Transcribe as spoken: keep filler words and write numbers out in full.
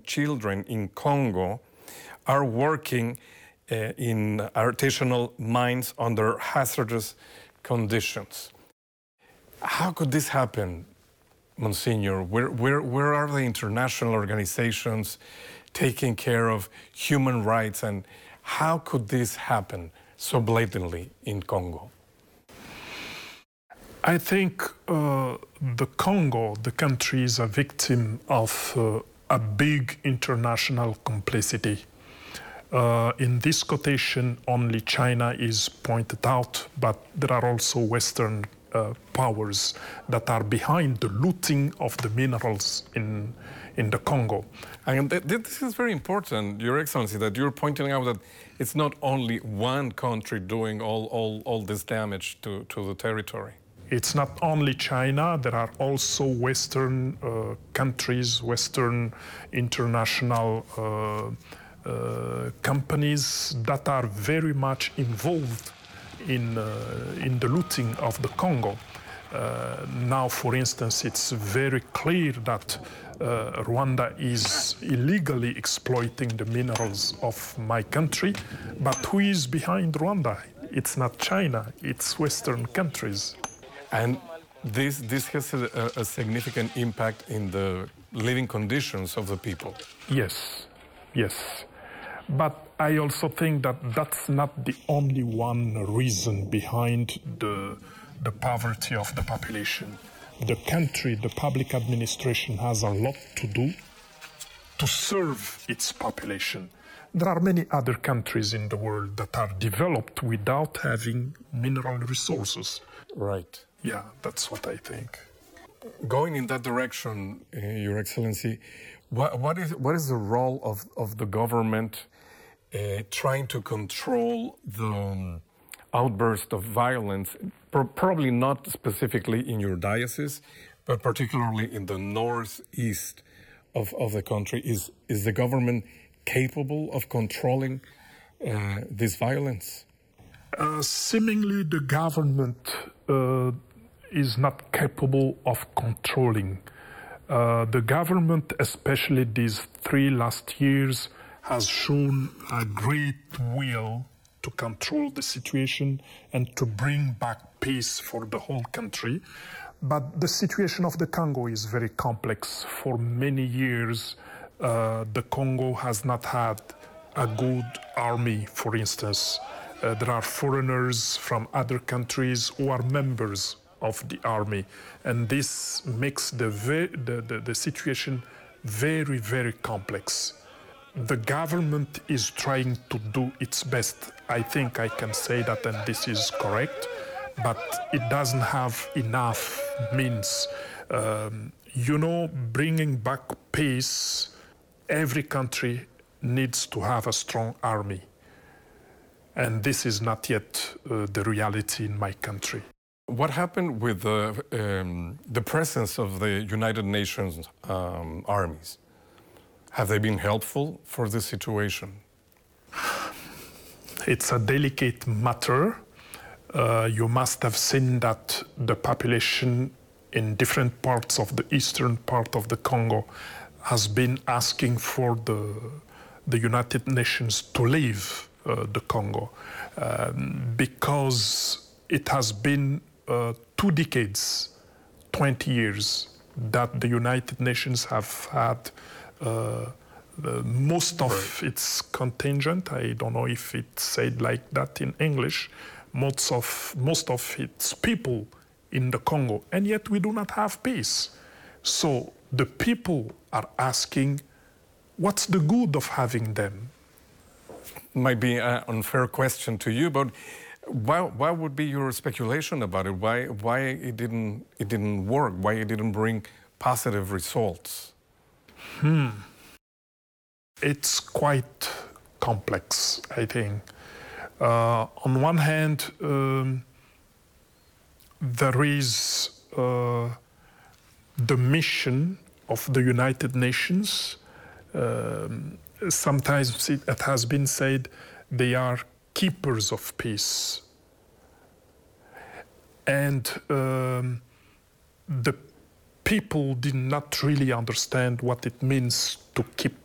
children in Congo are working uh, in artisanal mines under hazardous conditions. How could this happen, Monsignor? Where, where, where are the international organizations taking care of human rights, and how could this happen so blatantly in Congo? I think uh, the Congo, the country, is a victim of uh, a big international complicity. Uh, in this quotation, only China is pointed out, but there are also Western uh, powers that are behind the looting of the minerals in, in the Congo. And th this is very important, Your Excellency, that you're pointing out that it's not only one country doing all, all, all this damage to, to the territory. It's not only China, there are also Western uh, countries, Western international uh, uh, companies that are very much involved in, uh, in the looting of the Congo. Uh, now, for instance, it's very clear that uh, Rwanda is illegally exploiting the minerals of my country, but who is behind Rwanda? It's not China, it's Western countries. And this, this has a, a significant impact in the living conditions of the people. Yes, yes. But I also think that that's not the only one reason behind the, the poverty of the population. The country, the public administration has a lot to do to serve its population. There are many other countries in the world that are developed without having mineral resources. Right. Yeah, that's what I think. Going in that direction, uh, Your Excellency, what, what, is, what is the role of, of the government uh, trying to control the um, outburst of violence, pro probably not specifically in your diocese, but particularly in the northeast of, of the country? Is, is the government capable of controlling uh, this violence? Uh, seemingly, the government uh, is not capable of controlling. Uh, the government, especially these three last years, has shown a great will to control the situation and to bring back peace for the whole country. But the situation of the Congo is very complex. For many years, uh, the Congo has not had a good army, for instance. Uh, there are foreigners from other countries who are members of the army, and this makes the, the, the, the situation very, very complex. The government is trying to do its best. I think I can say that, and this is correct, but it doesn't have enough means. Um, you know, bringing back peace, every country needs to have a strong army. And this is not yet uh, the reality in my country. What happened with the, um, the presence of the United Nations um, armies? Have they been helpful for this situation? It's a delicate matter. Uh, you must have seen that the population in different parts of the eastern part of the Congo has been asking for the, the United Nations to leave uh, the Congo um, because it has been uh, two decades, twenty years, that the United Nations have had uh, the, most of right. its contingent. I don't know if it's said like that in English. Most of, most of its people in the Congo, and yet we do not have peace. So the people are asking, what's the good of having them? Might be an unfair question to you, but why, why would be your speculation about it? Why, why it didn't, it didn't work? Why it didn't bring positive results? Hmm. It's quite complex, I think. Uh, on one hand, um, there is uh, the mission of the United Nations. Um, sometimes it, it has been said they are keepers of peace. And um, the people did not really understand what it means to keep